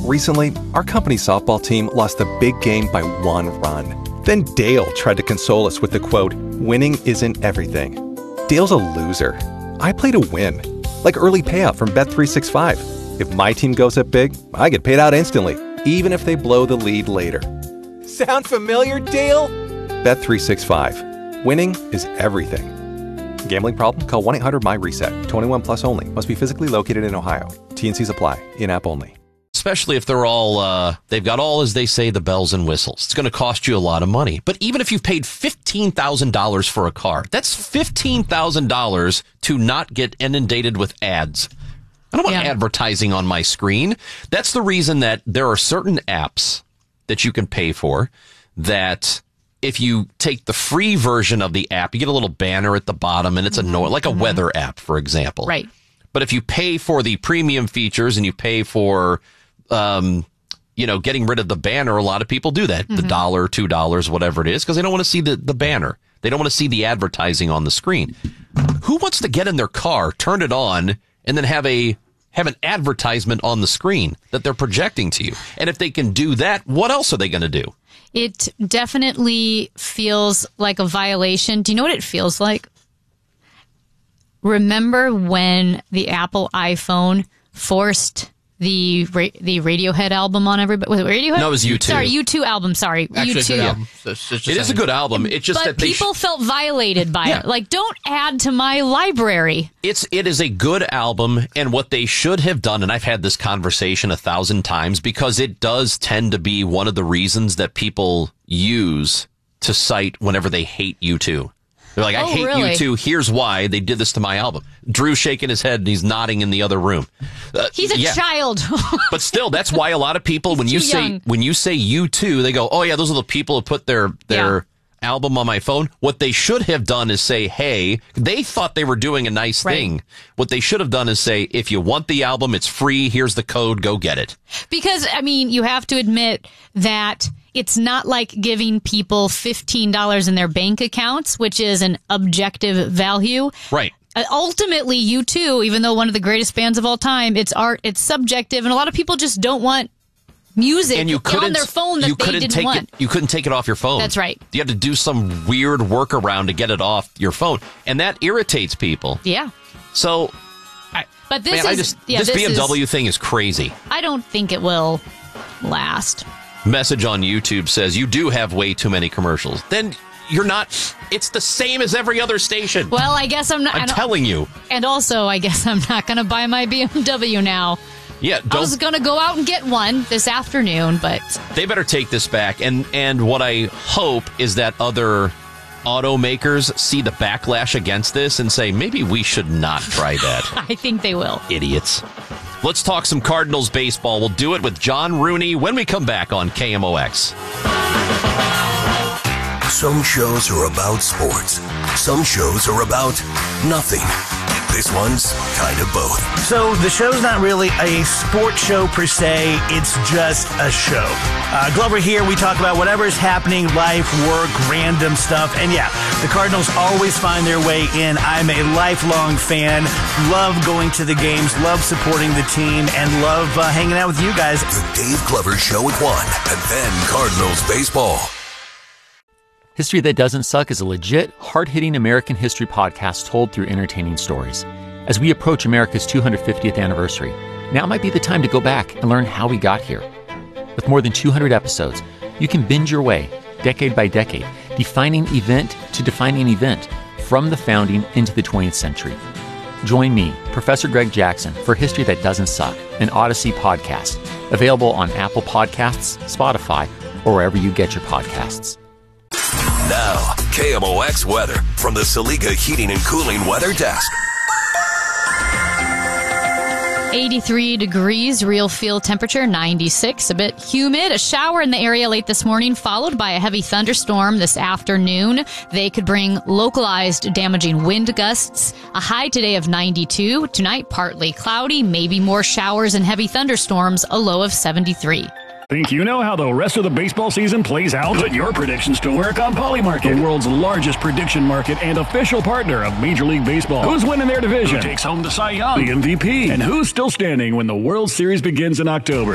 Recently, our company softball team lost a big game by 1 run. Then Dale tried to console us with the quote, "Winning isn't everything." Dale's a loser. I play to win. Like early payout from Bet365. If my team goes up big, I get paid out instantly, even if they blow the lead later. Sound familiar, Dale? Bet365. Winning is everything. Gambling problem? Call 1-800-MY-RESET. 21 plus only. Must be physically located in Ohio. T&Cs apply. In-app only. Especially if they're all, they've got all, as they say, the bells and whistles. It's going to cost you a lot of money. But even if you've paid $15,000 for a car, that's $15,000 to not get inundated with ads. I don't want advertising on my screen. That's the reason that there are certain apps that you can pay for that if you take the free version of the app, you get a little banner at the bottom and it's annoying, like a weather app, for example. Right. But if you pay for the premium features and you pay for, getting rid of the banner, a lot of people do that. The $1, $2, whatever it is, because they don't want to see the banner. They don't want to see the advertising on the screen. Who wants to get in their car, turn it on, and then have an advertisement on the screen that they're projecting to you? And if they can do that, what else are they going to do? It definitely feels like a violation. Do you know what it feels like? Remember when the Apple iPhone forced the Radiohead album on everybody? Was it Radiohead? No, it was U2. Sorry, U2 album. Sorry, Actually, U2. a good album. It is a good album. It's just but that people felt violated by it. Like, don't add to my library. It is a good album, and what they should have done, and I've had this conversation 1,000 times, because it does tend to be one of the reasons that people use to cite whenever they hate U2. They're like, I hate U2. Here's why they did this to my album. Drew's shaking his head and he's nodding in the other room. He's a child. But still, that's why a lot of people, when you say U2, they go, oh yeah, those are the people who put their album on my phone. What they should have done is say, hey, they thought they were doing a nice thing. What they should have done is say, if you want the album, it's free. Here's the code. Go get it. Because, I mean, you have to admit that it's not like giving people $15 in their bank accounts, which is an objective value. Right. Ultimately, U2, even though one of the greatest bands of all time, it's art, it's subjective, and a lot of people just don't want music and you on their phone that they didn't want. You couldn't take it off your phone. That's right. You had to do some weird workaround to get it off your phone, and that irritates people. Yeah. So, but this BMW thing is crazy. I don't think it will last. Message on YouTube says, you do have way too many commercials. Then you're not, it's the same as every other station. Well, I guess I'm not. I'm telling you. And also, I guess I'm not going to buy my BMW now. Yeah, I was going to go out and get one this afternoon, but they better take this back. And what I hope is that other automakers see the backlash against this and say, maybe we should not try that. I think they will. Idiots. Let's talk some Cardinals baseball. We'll do it with John Rooney when we come back on KMOX. Some shows are about sports. Some shows are about nothing. This one's kind of both. So the show's not really a sports show per se. It's just a show. Glover here. We talk about whatever's happening, life, work, random stuff. And yeah, the Cardinals always find their way in. I'm a lifelong fan. Love going to the games. Love supporting the team. And love hanging out with you guys. The Dave Glover Show at 1. And then Cardinals baseball. History That Doesn't Suck is a legit, hard-hitting American history podcast told through entertaining stories. As we approach America's 250th anniversary, now might be the time to go back and learn how we got here. With more than 200 episodes, you can binge your way, decade by decade, defining event to defining event, from the founding into the 20th century. Join me, Professor Greg Jackson, for History That Doesn't Suck, an Odyssey podcast, available on Apple Podcasts, Spotify, or wherever you get your podcasts. Now, KMOX weather from the Saliga Heating and Cooling Weather Desk. 83 degrees, real feel temperature, 96, a bit humid. A shower in the area late this morning, followed by a heavy thunderstorm this afternoon. They could bring localized damaging wind gusts. A high today of 92. Tonight, partly cloudy, maybe more showers and heavy thunderstorms, a low of 73. Think you know how the rest of the baseball season plays out? Put your predictions to work on Polymarket, the world's largest prediction market and official partner of Major League Baseball. Who's winning their division? Who takes home the Cy Young, the MVP? And who's still standing when the World Series begins in October?